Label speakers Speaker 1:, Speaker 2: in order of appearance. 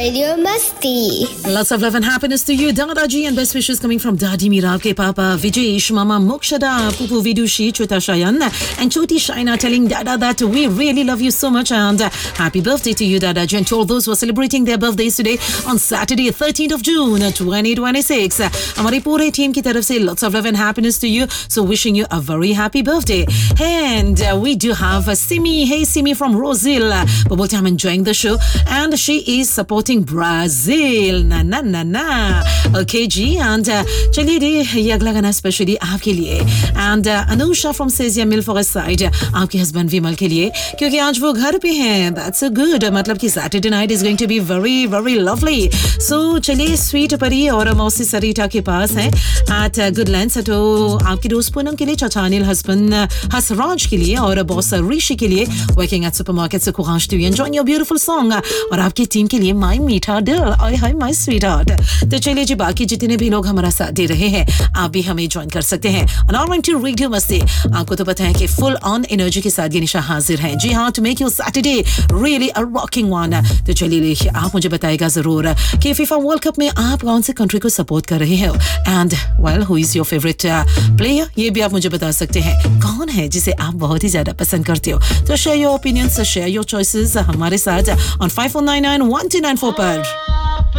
Speaker 1: Radio Masti.
Speaker 2: Lots of love and happiness to you, Dadaji, and best wishes coming from Dadi Mira ke Papa Vijesh, Mama Mokshada, Pupu Vidushi, Chuta Shayan, and Choti Shaina telling Dada that we really love you so much and happy birthday to you, Dadaji, and to all those who are celebrating their birthdays today on Saturday, 13th of June, 2026. हमारी पूरे team की तरफ से lots of love and happiness to you. So wishing you a very happy birthday. And we do have Simi. Hey, Simi from Rosehill. But both I'm enjoying the show, and she is supporting Brazil. Na. Okay, ji. And चलिए रे ये अगला गाना specially आपके लिए. And Anusha from Sezia Mill Forest side, आपके husband विमल के लिए, क्योंकि आज वो घर पे हैं. That's so good. मतलब कि Saturday night is going to be very very lovely. So चलिए स्वीट परी और मौसी सरीटा के पास हैं at Goodlands. तो आपके दोस्त पूनम के लिए, चाचा अनिल हस्बैंड हसराज के लिए और बॉस ऋषि के लिए working at supermarket से courage to you, enjoying your beautiful song. और आपकी टीम के लिए my मीठा दिल, आई हाय my sweetheart. तो चलिए जी, बाकी जितने भी लोग हमारा साथ दे रहे हैं आप भी हमें ज्वाइन कर सकते हैं on R92 रेडियो मस्ती. आपको तो पता है कि फुल ऑन एनर्जी के साथ ये निशा हाजिर है जी हाँ, to make your Saturday really a rocking one. तो चलिए आप मुझे बताएगा जरूर कि फीफा वर्ल्ड कप में आप कौन से कंट्री को सपोर्ट कर रहे हो, and well who is your favourite player, ये भी आप मुझे बता सकते हैं. कौन है जिसे आप बहुत ही ज्यादा पसंद करते हो? तो share your opinions, share your choices हमारे साथ on 5499 1294 पर.